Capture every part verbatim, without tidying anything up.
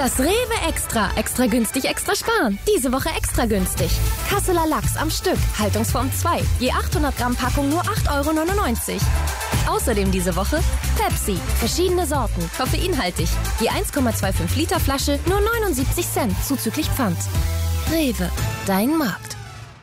Das Rewe Extra. Extra günstig, extra sparen. Diese Woche extra günstig. Kasseler Lachs am Stück. Haltungsform zwei. Je achthundert Gramm Packung nur acht Euro neunundneunzig. Außerdem diese Woche Pepsi. Verschiedene Sorten. Koffeinhaltig. Je eins Komma fünfundzwanzig Liter Flasche nur neunundsiebzig Cent. Zuzüglich Pfand. Rewe. Dein Markt.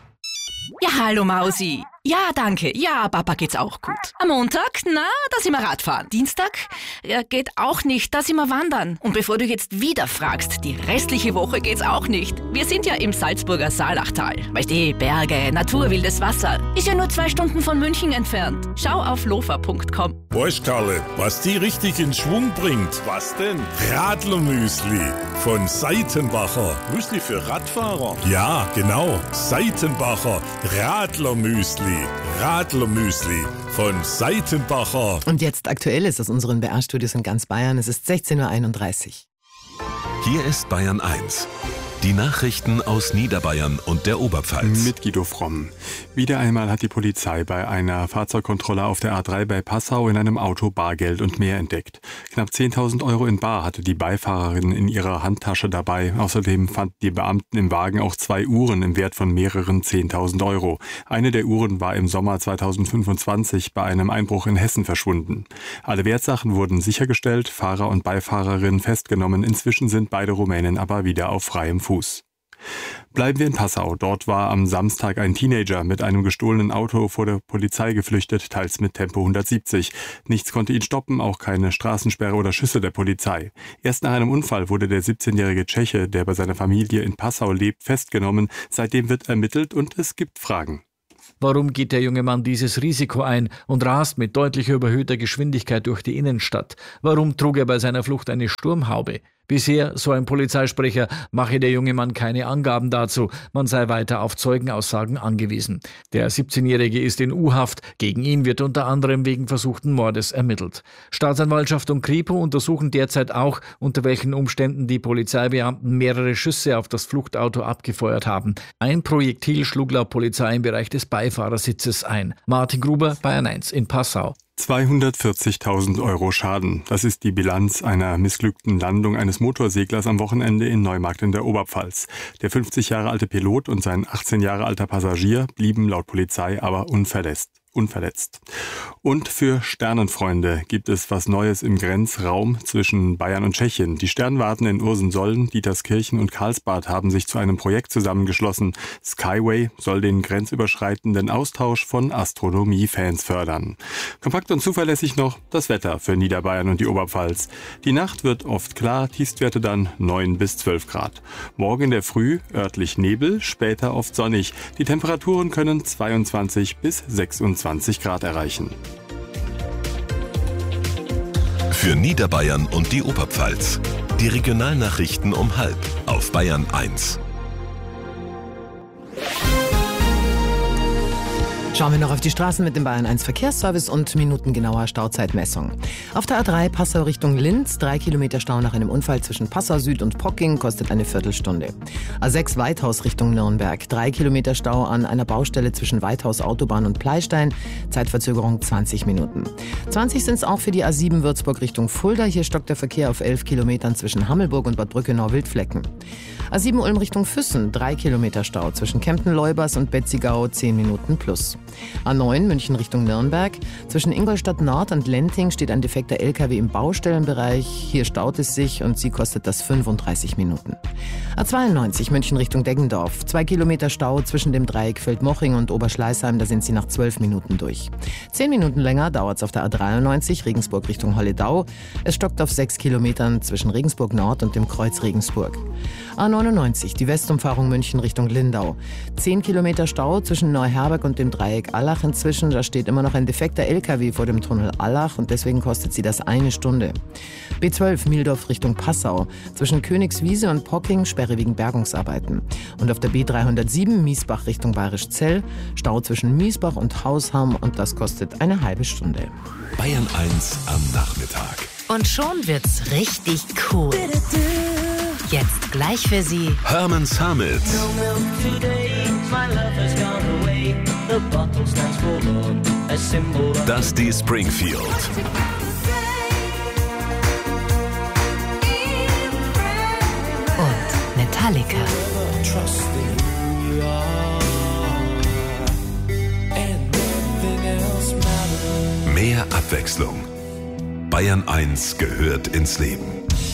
Ja, hallo Mausi. Ja, danke. Ja, Papa geht's auch gut. Am Montag, na, da sind wir Radfahren. Dienstag, ja, geht auch nicht, da sind wir wandern. Und bevor du jetzt wieder fragst, die restliche Woche geht's auch nicht. Wir sind ja im Salzburger Saalachtal. Weißt du, Berge, Natur, wildes Wasser. Ist ja nur zwei Stunden von München entfernt. Schau auf lofa punkt com. Weißt Karle, was die richtig in Schwung bringt? Was denn? Radlermüsli von Seitenbacher. Müsli für Radfahrer? Ja, genau. Seitenbacher Radlermüsli. Radlermüsli von Seitenbacher. Und jetzt Aktuelles aus unseren B R-Studios in ganz Bayern. Es ist sechzehn Uhr einunddreißig. Hier ist Bayern eins. Die Nachrichten aus Niederbayern und der Oberpfalz. Mit Guido Fromm. Wieder einmal hat die Polizei bei einer Fahrzeugkontrolle auf der A drei bei Passau in einem Auto Bargeld und mehr entdeckt. Knapp zehntausend Euro in bar hatte die Beifahrerin in ihrer Handtasche dabei. Außerdem fanden die Beamten im Wagen auch zwei Uhren im Wert von mehreren zehntausend Euro. Eine der Uhren war im Sommer zweitausendfünfundzwanzig bei einem Einbruch in Hessen verschwunden. Alle Wertsachen wurden sichergestellt, Fahrer und Beifahrerin festgenommen. Inzwischen sind beide Rumänen aber wieder auf freiem Fuß. Fuß. Bleiben wir in Passau. Dort war am Samstag ein Teenager mit einem gestohlenen Auto vor der Polizei geflüchtet, teils mit Tempo hundertsiebzig. Nichts konnte ihn stoppen, auch keine Straßensperre oder Schüsse der Polizei. Erst nach einem Unfall wurde der siebzehnjährige Tscheche, der bei seiner Familie in Passau lebt, festgenommen. Seitdem wird ermittelt und es gibt Fragen. Warum geht der junge Mann dieses Risiko ein und rast mit deutlich überhöhter Geschwindigkeit durch die Innenstadt? Warum trug er bei seiner Flucht eine Sturmhaube? Bisher, so ein Polizeisprecher, mache der junge Mann keine Angaben dazu. Man sei weiter auf Zeugenaussagen angewiesen. Der siebzehnjährige ist in U-Haft. Gegen ihn wird unter anderem wegen versuchten Mordes ermittelt. Staatsanwaltschaft und Kripo untersuchen derzeit auch, unter welchen Umständen die Polizeibeamten mehrere Schüsse auf das Fluchtauto abgefeuert haben. Ein Projektil schlug laut Polizei im Bereich des Beifahrersitzes ein. Martin Gruber, Bayern eins in Passau. zweihundertvierzigtausend Euro Schaden. Das ist die Bilanz einer missglückten Landung eines Motorseglers am Wochenende in Neumarkt in der Oberpfalz. Der fünfzig Jahre alte Pilot und sein achtzehn Jahre alter Passagier blieben laut Polizei aber unverletzt. Unverletzt. Und für Sternenfreunde gibt es was Neues im Grenzraum zwischen Bayern und Tschechien. Die Sternwarten in Ursensollen, Dieterskirchen und Karlsbad haben sich zu einem Projekt zusammengeschlossen. Skyway soll den grenzüberschreitenden Austausch von Astronomie-Fans fördern. Kompakt und zuverlässig noch das Wetter für Niederbayern und die Oberpfalz. Die Nacht wird oft klar, Tiefstwerte dann neun bis zwölf Grad. Morgen in der Früh örtlich Nebel, später oft sonnig. Die Temperaturen können zweiundzwanzig bis sechsundzwanzig Grad erreichen. Für Niederbayern und die Oberpfalz. Die Regionalnachrichten um halb auf Bayern eins. Schauen wir noch auf die Straßen mit dem Bayern eins Verkehrsservice und minutengenauer Stauzeitmessung. Auf der A drei Passau Richtung Linz, drei Kilometer Stau nach einem Unfall zwischen Passau Süd und Pocking, kostet eine Viertelstunde. A sechs Weithaus Richtung Nürnberg, drei Kilometer Stau an einer Baustelle zwischen Weithaus Autobahn und Pleistein, Zeitverzögerung zwanzig Minuten. zwanzig sind es auch für die A sieben Würzburg Richtung Fulda, hier stockt der Verkehr auf elf Kilometern zwischen Hammelburg und Bad Brückenau-Wildflecken. A sieben Ulm Richtung Füssen, drei Kilometer Stau zwischen Kempten-Leubers und Betzigau, zehn Minuten plus. A neun München Richtung Nürnberg. Zwischen Ingolstadt Nord und Lenting steht ein defekter L K W im Baustellenbereich. Hier staut es sich und sie kostet das fünfunddreißig Minuten. A zweiundneunzig München Richtung Deggendorf. Zwei Kilometer Stau zwischen dem Dreieck Feldmoching und Oberschleißheim. Da sind sie nach zwölf Minuten durch. Zehn Minuten länger dauert es auf der A dreiundneunzig Regensburg Richtung Holledau. Es stockt auf sechs Kilometern zwischen Regensburg Nord und dem Kreuz Regensburg. A neunundneunzig, die Westumfahrung München Richtung Lindau. Zehn Kilometer Stau zwischen Neuherberg und dem Dreieck Allach inzwischen. Da steht immer noch ein defekter L K W vor dem Tunnel Allach und deswegen kostet sie das eine Stunde. B zwölf Mihldorf Richtung Passau. Zwischen Königswiese und Pocking Sperre wegen Bergungsarbeiten. Und auf der B dreihundertsieben Miesbach Richtung Bayerisch Zell. Stau zwischen Miesbach und Hausham und das kostet eine halbe Stunde. Bayern eins am Nachmittag. Und schon wird's richtig cool. Jetzt gleich für Sie Herman Summit. Dusty Springfield. Metallica. Mehr Abwechslung. Bayern eins gehört ins Leben.